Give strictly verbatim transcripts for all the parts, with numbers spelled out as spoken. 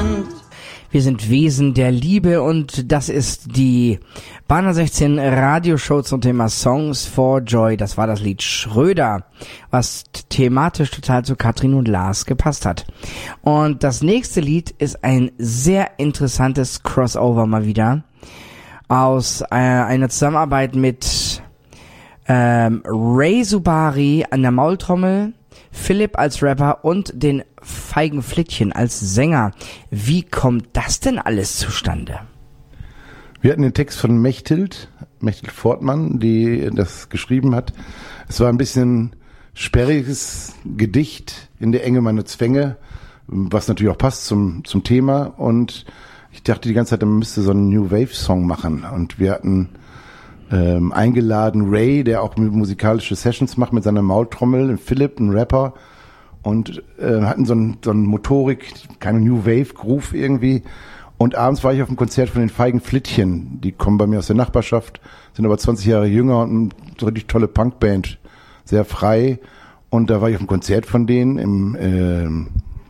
Wir sind Wesen der Liebe und das ist die Banner sechzehn Radioshow zum Thema Songs for Joy. Das war das Lied Schröder, was thematisch total zu Katrin und Lars gepasst hat. Und das nächste Lied ist ein sehr interessantes Crossover mal wieder aus äh, einer Zusammenarbeit mit ähm, Ray Subari an der Maultrommel, Philipp als Rapper und den Feigen Flittchen als Sänger. Wie kommt das denn alles zustande? Wir hatten den Text von Mechthild, Mechthild Fortmann, die das geschrieben hat. Es war ein bisschen sperriges Gedicht in der Enge meiner Zwänge, was natürlich auch passt zum, zum Thema. Und ich dachte die ganze Zeit, man müsste so einen New Wave Song machen. Und wir hatten ähm, eingeladen Ray, der auch musikalische Sessions macht mit seiner Maultrommel, Philipp, ein Rapper, und äh, hatten so einen so einen Motorik, keine New Wave Groove irgendwie. Und abends war ich auf dem Konzert von den Feigen Flittchen. Die kommen bei mir aus der Nachbarschaft, sind aber zwanzig Jahre jünger und so richtig tolle Punkband, sehr frei. Und da war ich auf dem Konzert von denen im ähm,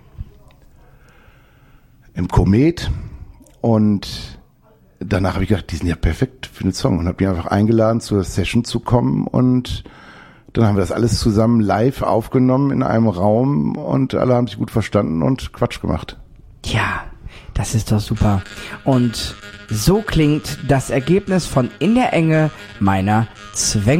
im Komet. Und danach habe ich gedacht, die sind ja perfekt für den Song und habe mich einfach eingeladen, zur Session zu kommen, und dann haben wir das alles zusammen live aufgenommen in einem Raum und alle haben sich gut verstanden und Quatsch gemacht. Ja, das ist doch super. Und so klingt das Ergebnis von In der Enge meiner Zwänge.